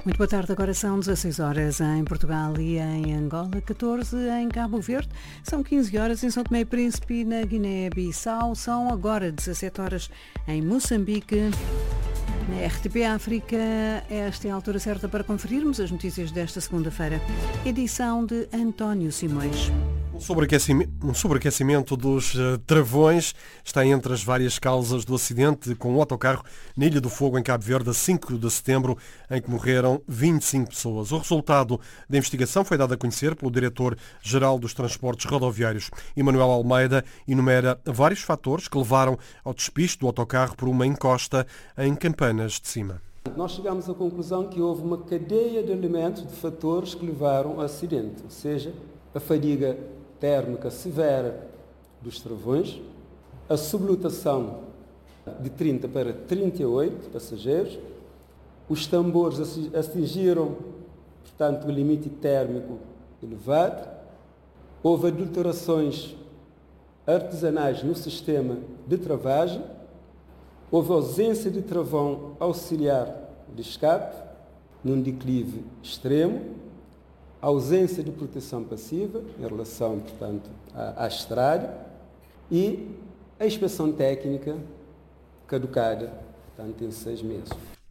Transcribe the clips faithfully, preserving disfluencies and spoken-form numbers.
Muito boa tarde, agora são dezasseis horas em Portugal e em Angola, catorze em Cabo Verde, são quinze horas em São Tomé e Príncipe e na Guiné-Bissau, são agora dezassete horas em Moçambique. Na R T P África, esta é a altura certa para conferirmos as notícias desta segunda-feira. Edição de António Simões. Um sobreaquecimento, um sobreaquecimento dos uh, travões está entre as várias causas do acidente com o autocarro na Ilha do Fogo, em Cabo Verde, a cinco de setembro, em que morreram vinte e cinco pessoas. O resultado da investigação foi dado a conhecer pelo Diretor-Geral dos Transportes Rodoviários. Emanuel Almeida enumera vários fatores que levaram ao despiste do autocarro por uma encosta em Campanas de Cima. Nós chegamos à conclusão que houve uma cadeia de elementos, de fatores que levaram ao acidente, ou seja, a fadiga térmica severa dos travões, a sublotação de trinta para trinta e oito passageiros, os tambores atingiram, portanto, o limite térmico elevado, houve adulterações artesanais no sistema de travagem, houve ausência de travão auxiliar de escape, num declive extremo, ausência de proteção passiva em relação, portanto, à, à estrada e a inspeção técnica caducada, portanto, em seis meses.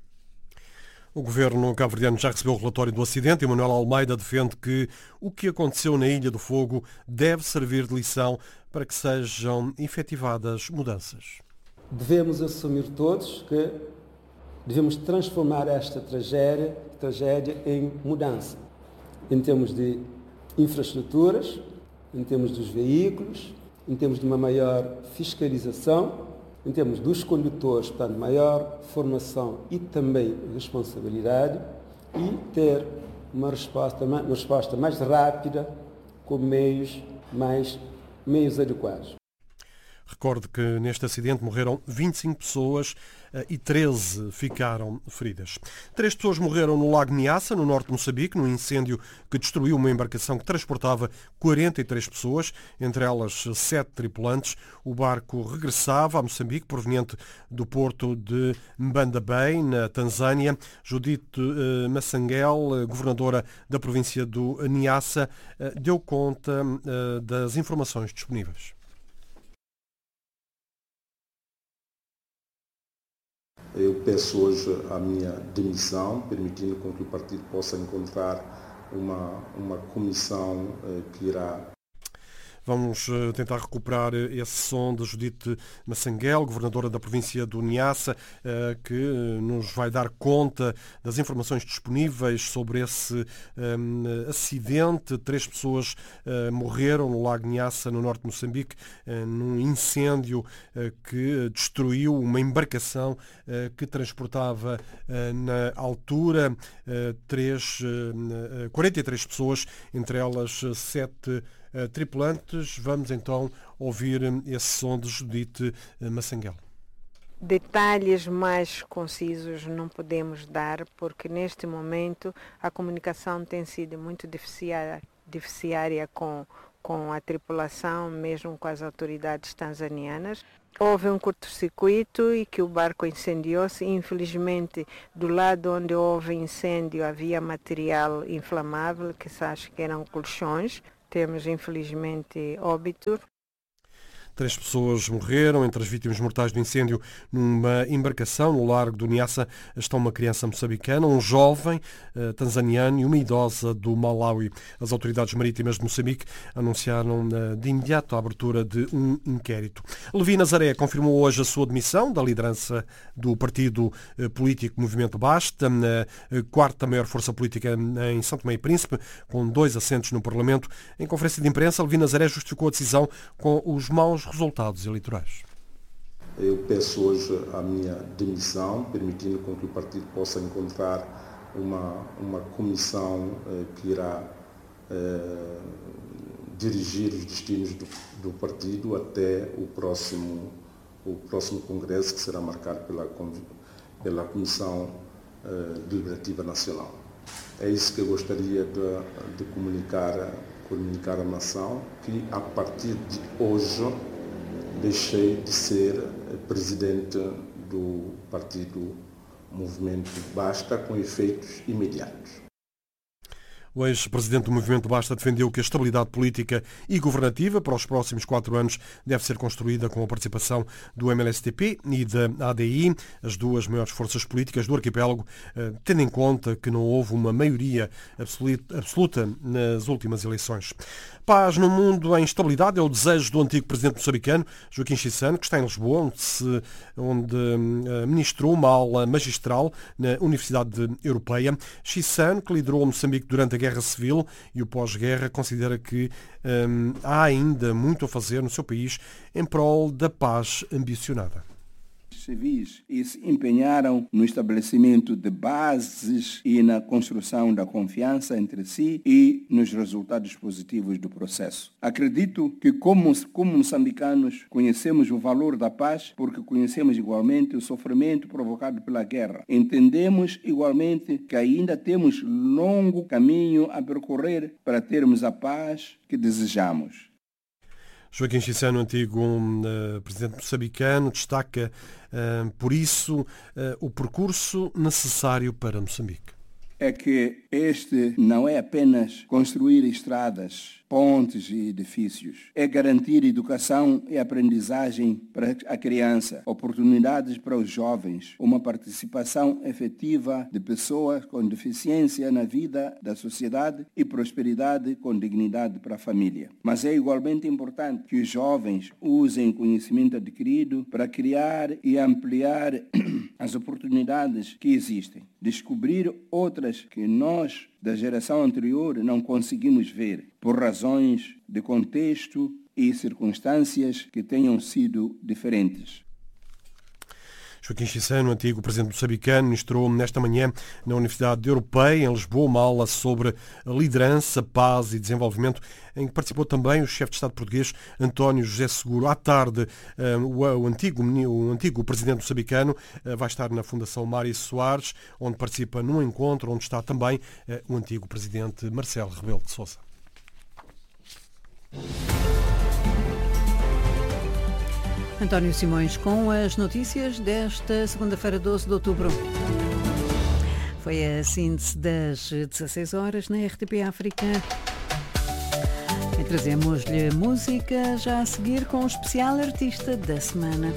O governo cabo-verdiano já recebeu o relatório do acidente e Manuel Almeida defende que o que aconteceu na Ilha do Fogo deve servir de lição para que sejam efetivadas mudanças. Devemos assumir todos que devemos transformar esta tragédia, tragédia em mudança. Em termos de infraestruturas, em termos dos veículos, em termos de uma maior fiscalização, em termos dos condutores, portanto, maior formação e também responsabilidade, e ter uma resposta, uma resposta mais rápida com meios, mais, meios adequados. Recordo que neste acidente morreram vinte e cinco pessoas e treze ficaram feridas. Três pessoas morreram no Lago Niassa, no norte de Moçambique, num incêndio que destruiu uma embarcação que transportava quarenta e três pessoas, entre elas sete tripulantes. O barco regressava a Moçambique, proveniente do porto de Mbanda Bay, na Tanzânia. Judite Massanguel, governadora da província do Niassa, deu conta das informações disponíveis. Eu peço hoje a minha demissão, permitindo com que o partido possa encontrar uma, uma comissão eh, que irá... Vamos tentar recuperar esse som de Judite Massanguel, governadora da província do Niassa, que nos vai dar conta das informações disponíveis sobre esse um, acidente. Três pessoas uh, morreram no Lago Niassa, no norte de Moçambique, uh, num incêndio uh, que destruiu uma embarcação uh, que transportava uh, na altura uh, três, uh, quarenta e três pessoas, entre elas sete tripulantes. Vamos então ouvir esse som de Judite Massanguel. Detalhes mais concisos não podemos dar, porque neste momento a comunicação tem sido muito deficiária, deficiária com, com a tripulação, mesmo com as autoridades tanzanianas. Houve um curto-circuito e que o barco incendiou-se. Infelizmente, do lado onde houve incêndio havia material inflamável, que se acha que eram colchões. Temos, infelizmente, óbito. Três pessoas morreram. Entre as vítimas mortais do incêndio numa embarcação no largo do Niassa estão uma criança moçambicana, um jovem uh, tanzaniano e uma idosa do Malawi. As autoridades marítimas de Moçambique anunciaram uh, de imediato a abertura de um inquérito. Levi Nazaré confirmou hoje a sua demissão da liderança do partido uh, político Movimento Basta, a uh, quarta maior força política em São Tomé e Príncipe, com dois assentos no Parlamento. Em conferência de imprensa, Levi Nazaré justificou a decisão com os maus resultados eleitorais. Eu peço hoje a minha demissão, permitindo com que o partido possa encontrar uma, uma comissão eh, que irá eh, dirigir os destinos do, do partido até o próximo, o próximo congresso, que será marcado pela, pela Comissão eh, Deliberativa Nacional. É isso que eu gostaria de, de comunicar, comunicar à nação, que a partir de hoje deixei de ser presidente do Partido movimento Basta com efeitos imediatos. O ex-presidente do Movimento Basta defendeu que a estabilidade política e governativa para os próximos quatro anos deve ser construída com a participação do M L S T P e da A D I, as duas maiores forças políticas do arquipélago, tendo em conta que não houve uma maioria absoluta nas últimas eleições. Paz no mundo em estabilidade é o desejo do antigo presidente moçambicano, Joaquim Chissano, que está em Lisboa, onde, se, onde uh, ministrou uma aula magistral na Universidade Europeia. Chissano, que liderou Moçambique durante a Guerra Civil e o pós-guerra, considera que um, há ainda muito a fazer no seu país em prol da paz ambicionada. Civis e se empenharam no estabelecimento de bases e na construção da confiança entre si e nos resultados positivos do processo. Acredito que como, como moçambicanos conhecemos o valor da paz porque conhecemos igualmente o sofrimento provocado pela guerra. Entendemos igualmente que ainda temos longo caminho a percorrer para termos a paz que desejamos. Joaquim Chissano, antigo uh, presidente moçambicano, destaca, uh, por isso, uh, o percurso necessário para Moçambique. É que este não é apenas construir estradas, pontes e edifícios. É garantir educação e aprendizagem para a criança, oportunidades para os jovens, uma participação efetiva de pessoas com deficiência na vida da sociedade e prosperidade com dignidade para a família. Mas é igualmente importante que os jovens usem o conhecimento adquirido para criar e ampliar as oportunidades que existem, descobrir outras que nós, da geração anterior, não conseguimos ver, por razões de contexto e circunstâncias que tenham sido diferentes. Joaquim Chissano, antigo presidente moçambicano, ministrou nesta manhã na Universidade Europeia, em Lisboa, uma aula sobre liderança, paz e desenvolvimento, em que participou também o chefe de Estado português, António José Seguro. À tarde, o antigo, o antigo presidente moçambicano vai estar na Fundação Mário Soares, onde participa num encontro onde está também o antigo presidente Marcelo Rebelo de Sousa. António Simões com as notícias desta segunda-feira, doze de outubro. Foi a síntese das dezasseis horas na R T P África. E trazemos-lhe música já a seguir com o especial artista da semana.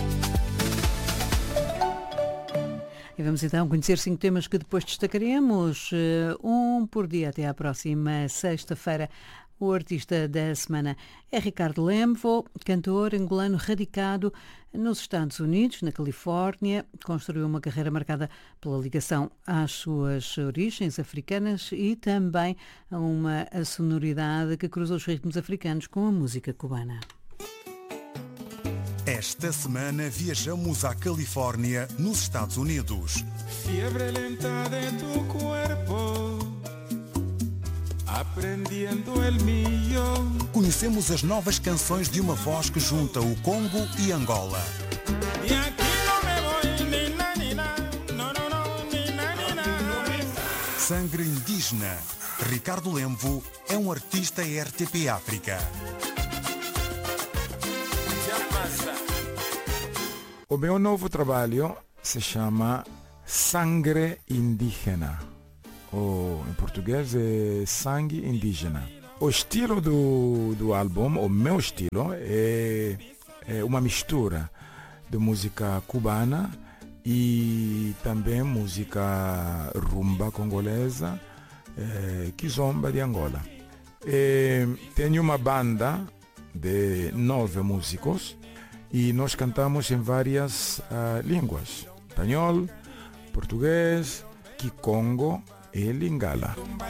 E vamos então conhecer cinco temas que depois destacaremos, um por dia até à próxima sexta-feira. O artista da semana é Ricardo Lemvo, cantor angolano radicado nos Estados Unidos, na Califórnia. Construiu uma carreira marcada pela ligação às suas origens africanas e também a uma sonoridade que cruza os ritmos africanos com a música cubana. Esta semana viajamos à Califórnia, nos Estados Unidos. Fiebre lenta de tu cuerpo. Aprendiendo el millón. Conhecemos as novas canções de uma voz que junta o Congo e Angola. E aqui não me voy, ni na, ni na. No, no, no, ni na, ni na. Sangue indígena. Ricardo Lemvo é um artista R T P África. O meu novo trabalho se chama Sangue Indígena. Ou, em português, é Sangue Indígena. O estilo do, do álbum, o meu estilo, é, é uma mistura de música cubana e também música rumba congolesa, é, kizomba de Angola. É, tenho uma banda de nove músicos e nós cantamos em várias uh, línguas. Espanhol, português, kikongo e lingala.